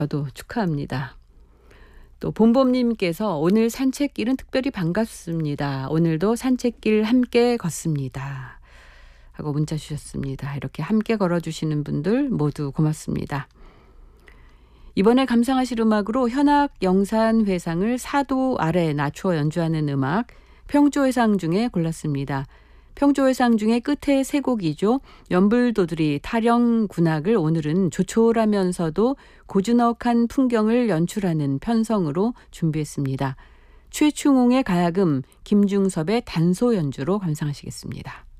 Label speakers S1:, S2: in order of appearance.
S1: 저도 축하합니다. 또 봄봄님께서 오늘 산책길은 특별히 반갑습니다. 오늘도 산책길 함께 걷습니다. 하고 문자 주셨습니다. 이렇게 함께 걸어주시는 분들 모두 고맙습니다. 이번에 감상하실 음악으로 현악 영산회상을 4도 아래 낮추어 연주하는 음악 평조회상 중에 골랐습니다. 평조회상 중에 끝에 세 곡이죠. 연불도들이 타령 군악을 오늘은 조촐하면서도 고즈넉한 풍경을 연출하는 편성으로 준비했습니다. 최충홍의 가야금, 김중섭의 단소 연주로 감상하시겠습니다.